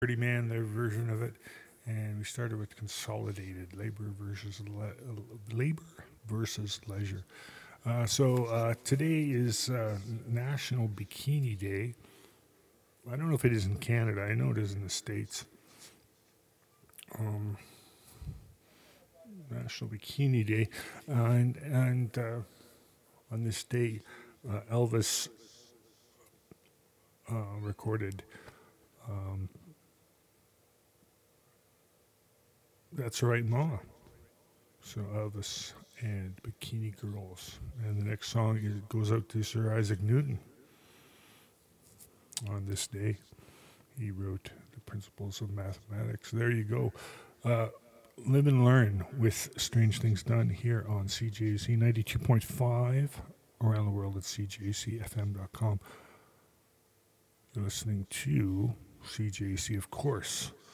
Pretty Man, their version of it, and we started with Consolidated Labor versus Leisure. Today is National Bikini Day. I don't know if it is in Canada. I know it is in the States. National Bikini Day, and on this day, Elvis recorded "That's Right, Mama." So Elvis and Bikini Girls, and the next song goes out to Sir Isaac Newton. On this day, he wrote the Principles of Mathematics. There you go. Uh, Live and learn with Strange Things Done here on CJC 92.5, around the world at CJCFM.com. You're listening to CJC, of course.